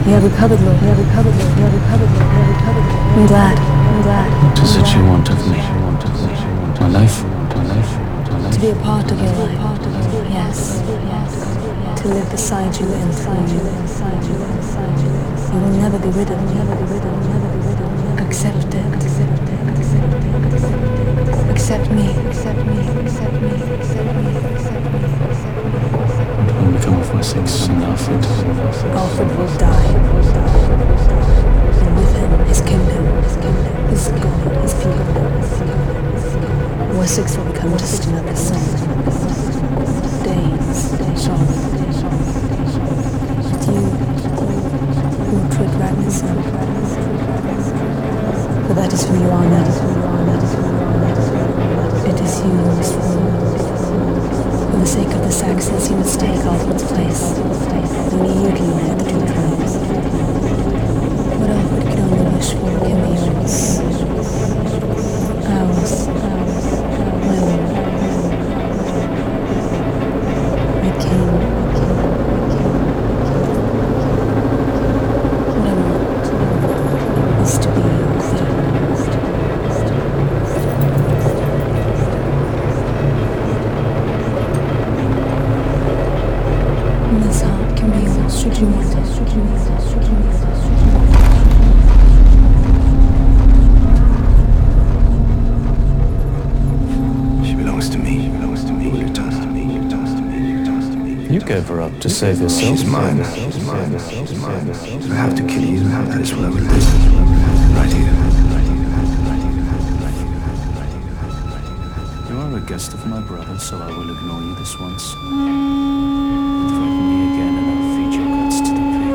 have recovered, Lord. You have recovered, Lord. You have recovered, Lord. You have recovered, Lord. I'm glad. I'm glad. What is it you want of me? My life? To be a part of your life. Yes. To live beside you and through you. You will never be rid of me. Accept it. Accept me. Accept me. Accept me. Accept me. Accept me. What will become of my six and Alfred? Alfred will die. And with him, his kingdom, his God, his people. Wessex will become just another son. Danes, Charlotte. But you tread Ragnarsson. For that is who you are now. It is you who must rule. For the sake of the Saxons, you must take Alfred's place. Only you can unite the two tribes. What Alfred could only wish for can be yours. Ours. My lord. My king. What I want is to be your queen. And this heart can be yours should you want it. She belongs to me. You gave her up to save yourself. She's mine. If I have to kill you, that is what I will do. Right here. You are a guest of my brother, so I will ignore you this once.